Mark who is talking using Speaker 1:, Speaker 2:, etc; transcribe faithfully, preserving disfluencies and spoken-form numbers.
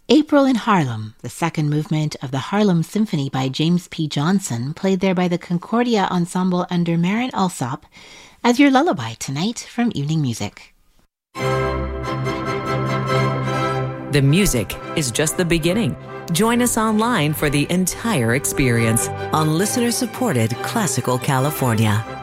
Speaker 1: April in Harlem, the second movement of the Harlem Symphony by James P. Johnson, played there by the Concordia Ensemble under Marin Alsop, as your lullaby tonight from Evening Music.
Speaker 2: The music is just the beginning. Join us online for the entire experience on listener-supported Classical California.